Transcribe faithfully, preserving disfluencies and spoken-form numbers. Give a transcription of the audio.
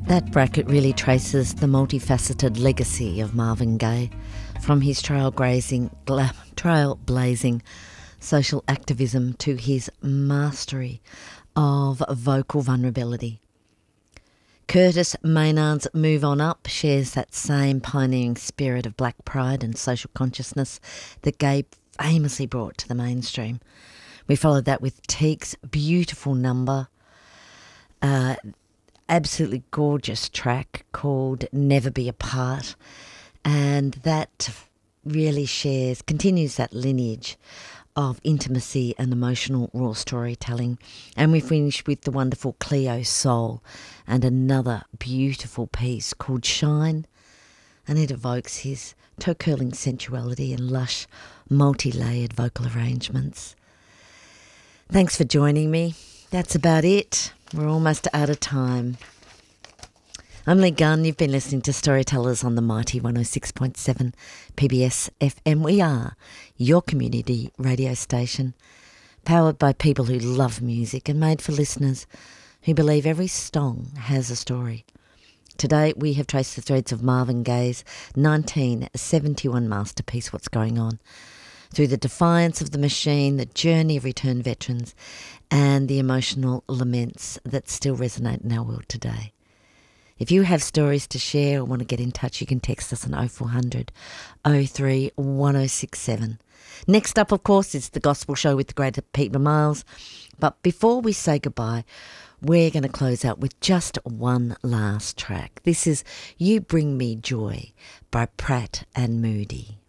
That bracket really traces the multifaceted legacy of Marvin Gaye, from his trailblazing, trailblazing social activism to his mastery of vocal vulnerability. Curtis Maynard's Move On Up shares that same pioneering spirit of black pride and social consciousness that Gaye famously brought to the mainstream. We followed that with Teek's beautiful number, uh, absolutely gorgeous track called Never Be Apart, and that really shares, continues that lineage of intimacy and emotional raw storytelling. And we finished with the wonderful Cleo Soul and another beautiful piece called Shine, and it evokes his toe-curling sensuality and lush, multi-layered vocal arrangements. Thanks for joining me. That's about it. We're almost out of time. I'm Lee Gunn. You've been listening to Storytellers on the mighty one oh six point seven P B S F M. We are your community radio station, powered by people who love music and made for listeners who believe every song has a story. Today we have traced the threads of Marvin Gaye's nineteen seventy-one masterpiece, What's Going On, through the defiance of the machine, the journey of returned veterans, and the emotional laments that still resonate in our world today. If you have stories to share or want to get in touch, you can text us on oh four hundred, oh three, one oh six seven. Next up, of course, is The Gospel Show with the great Peter Miles. But before we say goodbye, we're going to close out with just one last track. This is You Bring Me Joy by Pratt and Moody.